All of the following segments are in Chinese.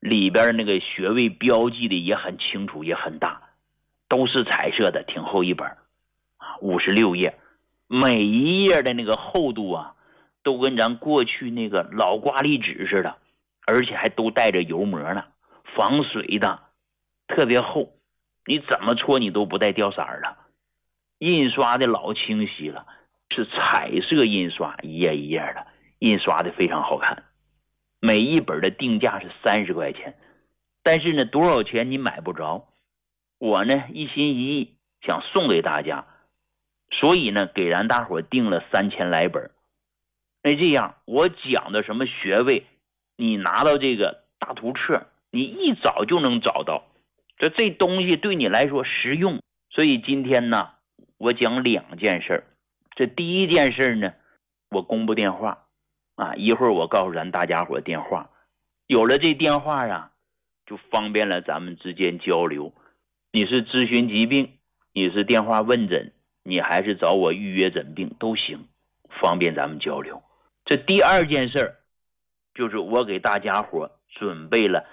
里边那个穴位标记的也很清楚，也很大，都是彩色的，挺厚一本，56页，每一页的那个厚度啊，都跟咱过去那个老挂历纸似的，而且还都带着油膜呢，防水的，特别厚，你怎么搓你都不带掉色的，印刷的老清晰了，是彩色印刷，一页一页的，印刷的非常好看。每一本的定价是30块钱，但是呢，多少钱你买不着。我呢一心一意想送给大家，所以呢给咱大伙订了3000来本。那这样我讲的什么穴位，你拿到这个大图册，你一找就能找到，这东西对你来说实用。所以今天呢，我讲2件事。这第一件事呢，我公布电话一会儿我告诉咱大家伙电话，有了这电话啊，就方便了咱们之间交流。你是咨询疾病，你是电话问诊，你还是找我预约诊病都行，方便咱们交流。这第二件事就是我给大家伙准备了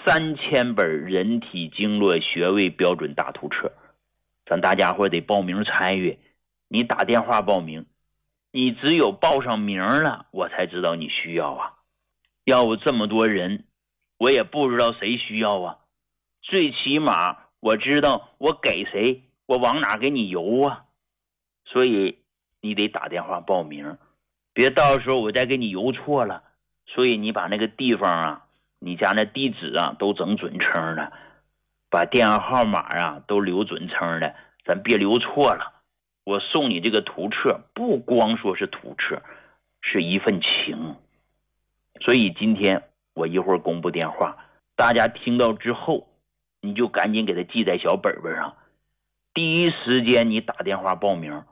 3000本人体经络穴位标准大图册，咱大家伙得报名参与。你打电话报名，你只有报上名了，我才知道你需要啊。要不这么多人，我也不知道谁需要啊。最起码我知道我给谁，我往哪给你邮啊。所以你得打电话报名，别到时候我再给你邮错了。所以你把那个地方啊，你家那地址啊都整准称的，把电话号码啊都留准称的，咱别留错了。我送你这个图册，不光说是图册，是一份情。所以今天我一会儿公布电话，大家听到之后，你就赶紧给他记在小本本上，第一时间你打电话报名，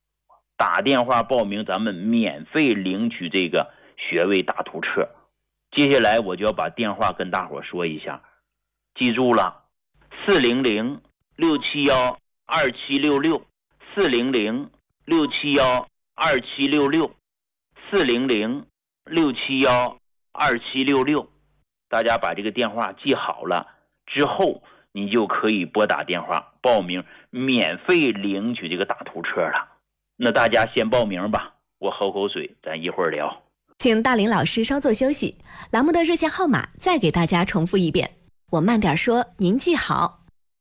咱们免费领取这个穴位大图册。接下来我就要把电话跟大伙说一下，记住了，400-671-2766 400-671-2766，400-671-2766，大家把这个电话记好了之后，你就可以拨打电话报名，免费领取这个大图册了。那大家先报名吧，我喝口水，咱一会儿聊。 请大林老师稍作休息，栏目的热线号码再给大家重复一遍，我慢点说，您记好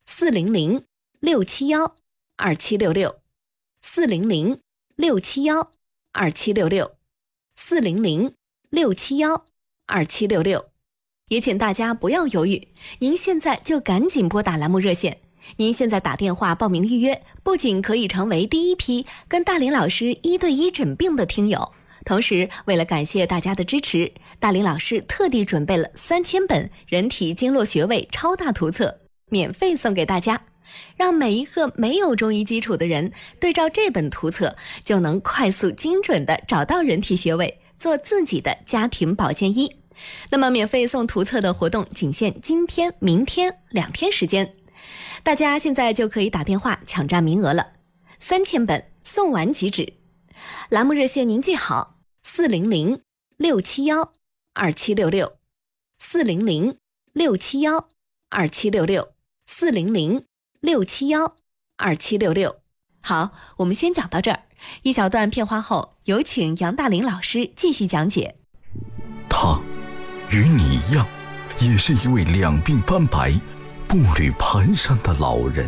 ，400-671-2766，400-671-2766，400-671-2766。也请大家不要犹豫，您现在就赶紧拨打栏目热线。您现在打电话报名预约，不仅可以成为第一批跟大林老师1对1诊病的听友，同时为了感谢大家的支持，大林老师特地准备了3000本人体经络穴位超大图册，免费送给大家，让每一个没有中医基础的人对照这本图册，就能快速精准地找到人体穴位，做自己的家庭保健医。那么免费送图册的活动仅限今天、明天2天时间，大家现在就可以打电话抢占名额了，3000本送完即止。栏目热线您记好，400-671-2766， 400-671-2766， 400-671-2766。好，我们先讲到这儿，一小段片花后，有请杨大林老师继续讲解。 他与你一样，也是一位两鬓斑白、步履蹒跚的老人。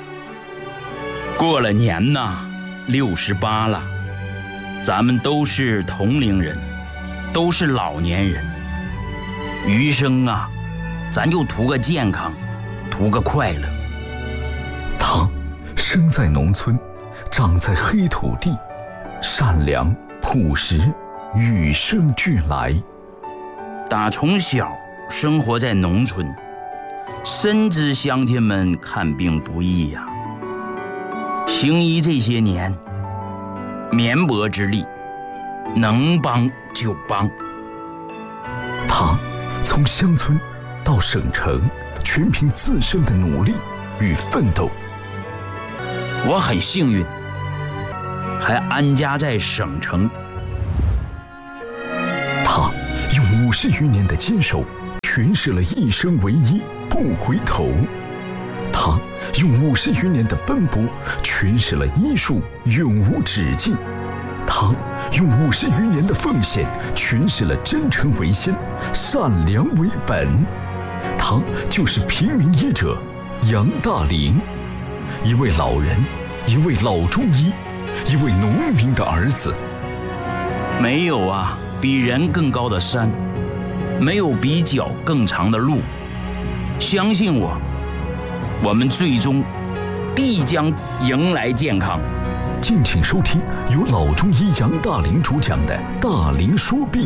过了年呐，68了，咱们都是同龄人，都是老年人。余生啊，咱就图个健康，图个快乐。 他生在农村，长在黑土地，善良朴实，与生俱来。 打从小生活在农村，深知乡亲们看病不易呀。行医这些年，绵薄之力，能帮就帮。 他从乡村到省城，全凭自身的努力与奋斗。 我很幸运，还安家在省城。 他用50余年的坚守， 诠释了一生唯一，不回头。他用50余年的奔波诠释了医术永无止境。他用50余年的奉献诠释了真诚为先，善良为本。他就是平民医者杨大龄，一位老人，一位老中医，一位农民的儿子。 没有啊比人更高的山，没有比脚更长的路。相信我，我们最终必将迎来健康。 敬请收听由老中医杨大龄主讲的《大龄说病》。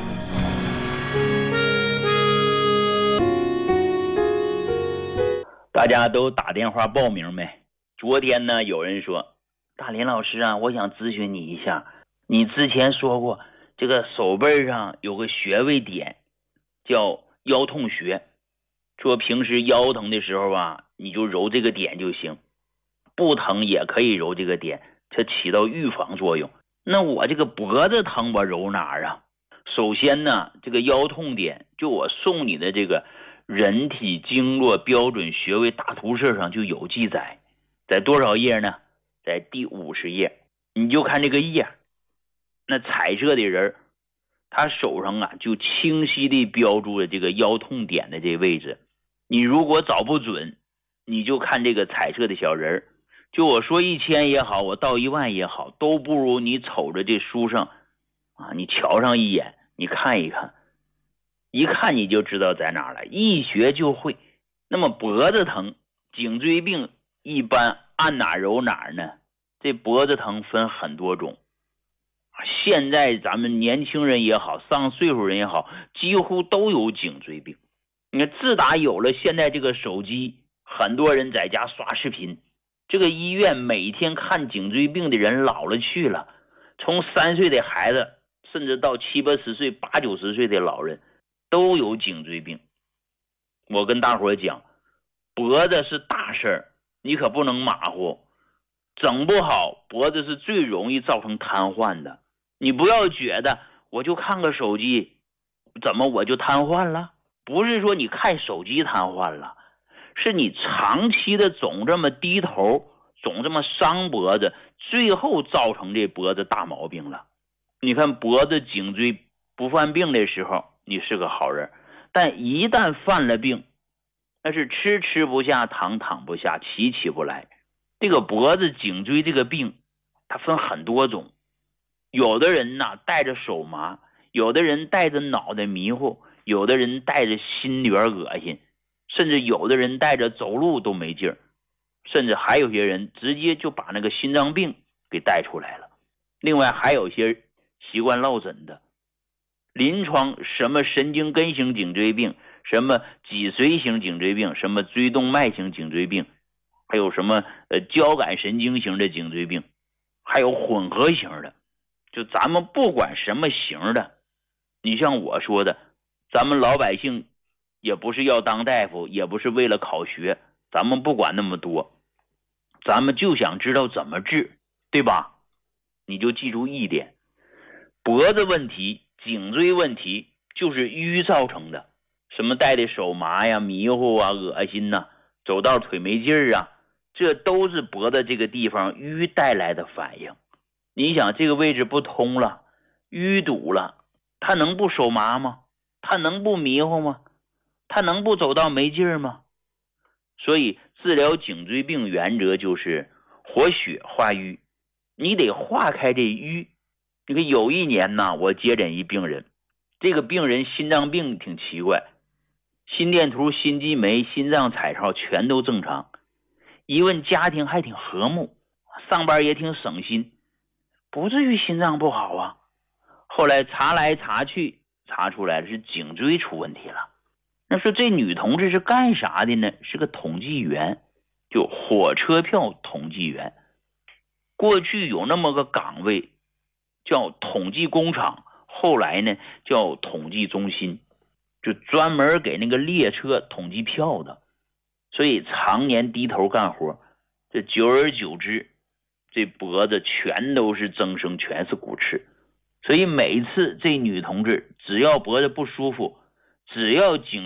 大家都打电话报名没？昨天呢，有人说，大林老师啊，我想咨询你一下，你之前说过这个手背上有个穴位点叫腰痛穴，说平时腰疼的时候啊，你就揉这个点就行，不疼也可以揉这个点，它起到预防作用。那我这个脖子疼，我揉哪儿啊？首先呢，这个腰痛点就我送你的这个人体经络标准穴位大图册上就有记载，在多少页呢？在第50页。你就看这个页，那彩色的人他手上啊就清晰地标注了这个腰痛点的这位置。你如果找不准，你就看这个彩色的小人，就我说1000也好，我到10000也好，都不如你瞅着这书上啊，你瞧上一眼，你看一看，一看你就知道在哪了，一学就会。那么脖子疼、颈椎病一般按哪揉哪呢？这脖子疼分很多种，现在咱们年轻人也好，上岁数人也好，几乎都有颈椎病。你看，自打有了现在这个手机，很多人在家刷视频，这个医院每天看颈椎病的人老了去了，从3岁的孩子甚至到70、80岁、80、90岁的老人都有颈椎病。我跟大伙讲，脖子是大事儿，你可不能马虎，整不好脖子是最容易造成瘫痪的。你不要觉得我就看个手机，怎么我就瘫痪了？不是说你看手机瘫痪了，是你长期的总这么低头，总这么伤脖子，最后造成这脖子大毛病了。你看脖子颈椎不犯病的时候，你是个好人，但一旦犯了病，那是吃不下，躺不下，起不来。这个脖子颈椎这个病它分很多种，有的人呢带着手麻，有的人带着脑袋迷糊，有的人带着心里边恶心，甚至有的人带着走路都没劲儿，甚至还有些人直接就把那个心脏病给带出来了。另外还有些习惯落枕的，临床什么神经根型颈椎病，什么脊髓型颈椎病，什么椎动脉型颈椎病，还有什么交感神经型的颈椎病，还有混合型的。就咱们不管什么型的，你像我说的，咱们老百姓也不是要当大夫，也不是为了考学，咱们不管那么多，咱们就想知道怎么治，对吧？你就记住一点，脖子问题、颈椎问题就是瘀造成的，什么带的手麻呀、迷糊啊、恶心呐、走道腿没劲儿啊，这都是脖子这个地方瘀带来的反应。你想这个位置不通了，淤堵了，他能不手麻吗？他能不迷糊吗？他能不走道没劲儿吗？所以治疗颈椎病原则就是活血化瘀，你得化开这瘀。你看有一年呢，我接诊一病人，这个病人心脏病挺奇怪，心电图、心肌酶、心脏彩超全都正常，一问家庭还挺和睦，上班也挺省心，不至于心脏不好啊。后来查来查去，查出来是颈椎出问题了。那说这女同志是干啥的呢？是个统计员，就火车票统计员。过去有那么个岗位叫统计工厂，后来呢叫统计中心，就专门给那个列车统计票的。所以常年低头干活，这久而久之，这脖子全都是增生，全是骨刺。所以每次这女同志只要脖子不舒服，只要颈